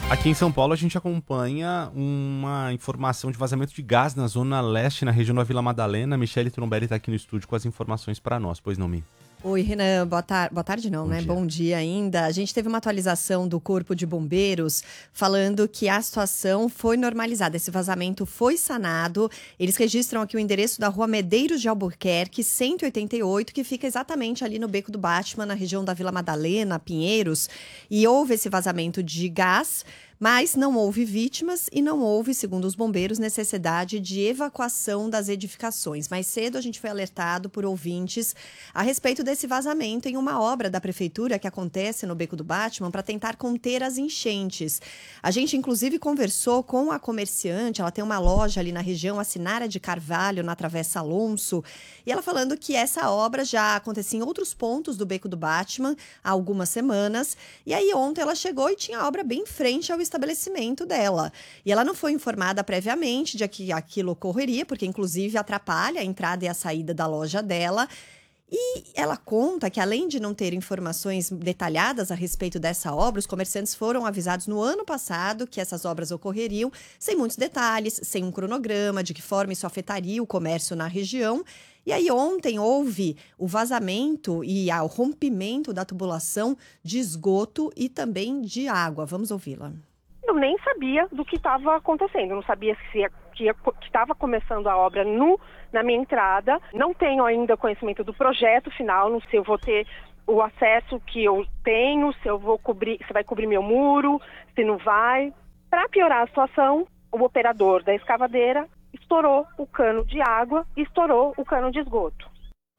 Aqui em São Paulo, a gente acompanha uma informação de vazamento de gás na Zona Leste, na região da Vila Madalena. Michele Trombelli está aqui no estúdio com as informações para nós. Pois não, Mi? Oi, Renan. Boa tarde não, Bom né? dia. Bom dia ainda. A gente teve uma atualização do Corpo de Bombeiros falando que a situação foi normalizada. Esse vazamento foi sanado. Eles registram aqui o endereço da Rua Medeiros de Albuquerque, 188, que fica exatamente ali no Beco do Batman, na região da Vila Madalena, Pinheiros. E houve esse vazamento de gás, mas não houve vítimas e não houve, segundo os bombeiros, necessidade de evacuação das edificações. Mais cedo a gente foi alertado por ouvintes a respeito desse vazamento em uma obra da prefeitura que acontece no Beco do Batman para tentar conter as enchentes. A gente, inclusive, conversou com a comerciante, ela tem uma loja ali na região, a Sinara de Carvalho, na Travessa Alonso, e ela falando que essa obra já acontecia em outros pontos do Beco do Batman há algumas semanas, e aí ontem ela chegou e tinha a obra bem em frente ao estabelecimento dela. E ela não foi informada previamente de que aquilo ocorreria, porque inclusive atrapalha a entrada e a saída da loja dela. E ela conta que, além de não ter informações detalhadas a respeito dessa obra, os comerciantes foram avisados no ano passado que essas obras ocorreriam, sem muitos detalhes, sem um cronograma, de que forma isso afetaria o comércio na região. E aí ontem houve o vazamento e o rompimento da tubulação de esgoto e também de água. Vamos ouvi-la. Eu nem sabia do que estava acontecendo, eu não sabia que estava começando a obra na minha entrada. Não tenho ainda conhecimento do projeto final, não sei se eu vou ter o acesso que eu tenho, se eu vou cobrir, se vai cobrir meu muro, se não vai. Para piorar a situação, o operador da escavadeira estourou o cano de água e estourou o cano de esgoto.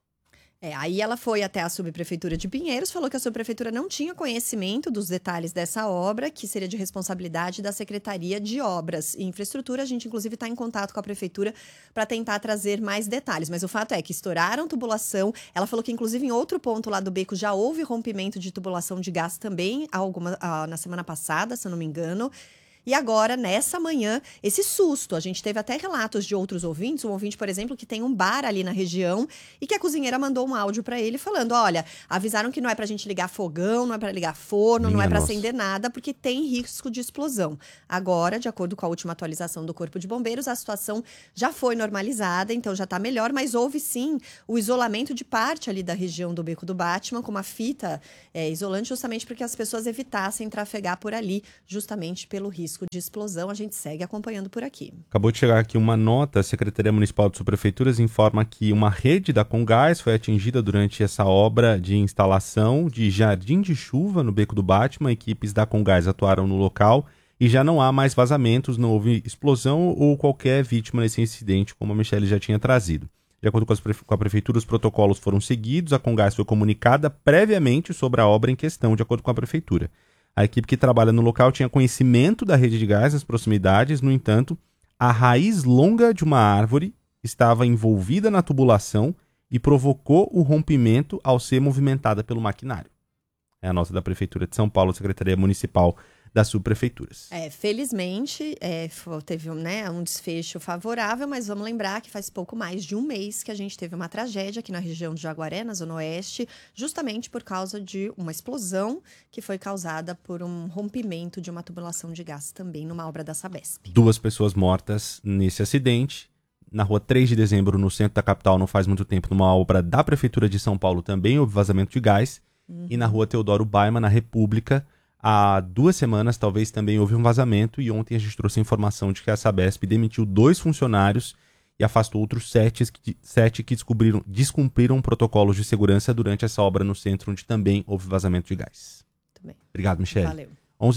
Aí ela foi até a subprefeitura de Pinheiros, falou que a subprefeitura não tinha conhecimento dos detalhes dessa obra, que seria de responsabilidade da Secretaria de Obras e Infraestrutura. A gente, inclusive, está em contato com a prefeitura para tentar trazer mais detalhes. Mas o fato é que estouraram tubulação. Ela falou que, inclusive, em outro ponto lá do beco já houve rompimento de tubulação de gás também, na semana passada, se eu não me engano. E agora, nessa manhã, esse susto. A gente teve até relatos de outros ouvintes. Um ouvinte, por exemplo, que tem um bar ali na região e que a cozinheira mandou um áudio para ele falando: olha, avisaram que não é pra gente ligar fogão, não é pra ligar forno, não é pra acender nada, porque tem risco de explosão. Agora, de acordo com a última atualização do Corpo de Bombeiros, a situação já foi normalizada, então já tá melhor, mas houve sim o isolamento de parte ali da região do Beco do Batman, com uma fita isolante, justamente porque as pessoas evitassem trafegar por ali, justamente pelo risco de explosão. A gente segue acompanhando por aqui. Acabou de chegar aqui uma nota. A Secretaria Municipal de Subprefeituras informa que uma rede da Comgás foi atingida durante essa obra de instalação de jardim de chuva no Beco do Batman. Equipes da Comgás atuaram no local e já não há mais vazamentos, não houve explosão ou qualquer vítima nesse incidente, como a Michele já tinha trazido. De acordo com a Prefeitura, os protocolos foram seguidos. A Comgás foi comunicada previamente sobre a obra em questão, de acordo com a Prefeitura. A equipe que trabalha no local tinha conhecimento da rede de gás nas proximidades. No entanto, a raiz longa de uma árvore estava envolvida na tubulação e provocou o rompimento ao ser movimentada pelo maquinário. É a nota da Prefeitura de São Paulo, Secretaria Municipal das Subprefeituras. Felizmente, teve um desfecho favorável, mas vamos lembrar que faz pouco mais de um mês que a gente teve uma tragédia aqui na região de Jaguaré, na Zona Oeste, justamente por causa de uma explosão que foi causada por um rompimento de uma tubulação de gás também numa obra da Sabesp. 2 pessoas mortas nesse acidente. Na rua 3 de dezembro, no centro da capital, não faz muito tempo, numa obra da Prefeitura de São Paulo, também houve vazamento de gás. E na rua Teodoro Baiman, na República, há 2 semanas, talvez, também houve um vazamento. E ontem a gente trouxe a informação de que a Sabesp demitiu 2 funcionários e afastou outros 7 que descumpriram protocolos de segurança durante essa obra no centro, onde também houve vazamento de gás. Muito bem. Obrigado, Michele. Valeu.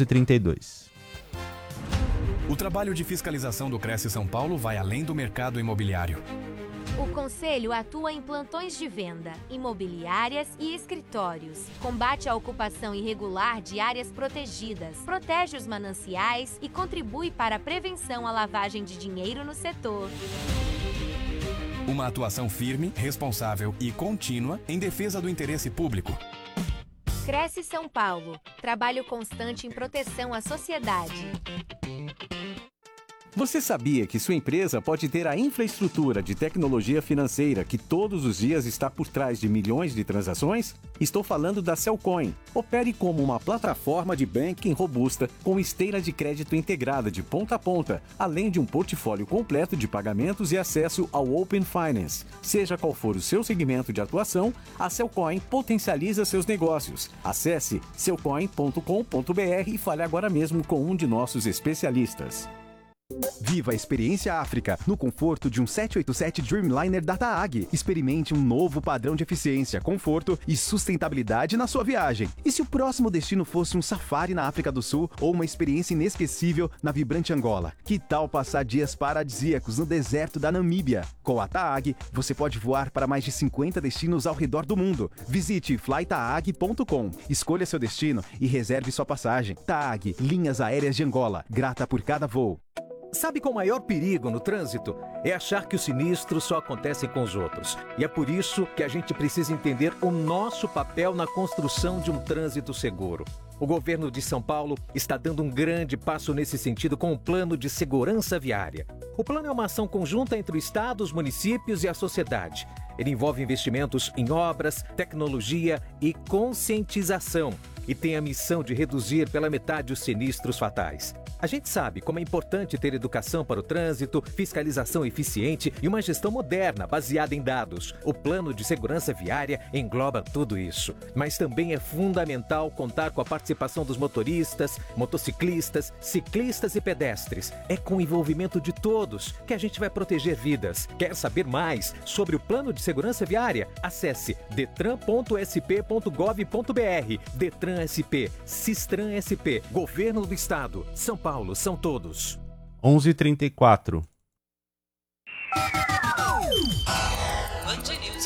11h32. O trabalho de fiscalização do Cresce São Paulo vai além do mercado imobiliário. O Conselho atua em plantões de venda, imobiliárias e escritórios. Combate a ocupação irregular de áreas protegidas, protege os mananciais e contribui para a prevenção à lavagem de dinheiro no setor. Uma atuação firme, responsável e contínua em defesa do interesse público. Cresce São Paulo. Trabalho constante em proteção à sociedade. Você sabia que sua empresa pode ter a infraestrutura de tecnologia financeira que todos os dias está por trás de milhões de transações? Estou falando da Cellcoin. Opere como uma plataforma de banking robusta com esteira de crédito integrada de ponta a ponta, além de um portfólio completo de pagamentos e acesso ao Open Finance. Seja qual for o seu segmento de atuação, a Cellcoin potencializa seus negócios. Acesse cellcoin.com.br e fale agora mesmo com um de nossos especialistas. Viva a experiência África no conforto de um 787 Dreamliner da TAAG. Experimente um novo padrão de eficiência, conforto e sustentabilidade na sua viagem. E se o próximo destino fosse um safari na África do Sul ou uma experiência inesquecível na vibrante Angola? Que tal passar dias paradisíacos no deserto da Namíbia? Com a TAAG, você pode voar para mais de 50 destinos ao redor do mundo. Visite flytaag.com, escolha seu destino e reserve sua passagem. TAAG, Linhas Aéreas de Angola, grata por cada voo. Sabe qual o maior perigo no trânsito? É achar que os sinistros só acontecem com os outros. E é por isso que a gente precisa entender o nosso papel na construção de um trânsito seguro. O governo de São Paulo está dando um grande passo nesse sentido com o Plano de Segurança Viária. O plano é uma ação conjunta entre o Estado, os municípios e a sociedade. Ele envolve investimentos em obras, tecnologia e conscientização. E tem a missão de reduzir pela metade os sinistros fatais. A gente sabe como é importante ter educação para o trânsito, fiscalização eficiente e uma gestão moderna baseada em dados. O Plano de Segurança Viária engloba tudo isso. Mas também é fundamental contar com a participação dos motoristas, motociclistas, ciclistas e pedestres. É com o envolvimento de todos que a gente vai proteger vidas. Quer saber mais sobre o Plano de Segurança Viária? Acesse detran.sp.gov.br. Detran SP, Sistran SP, Governo do Estado, São Paulo, são todos. 11h34. Band News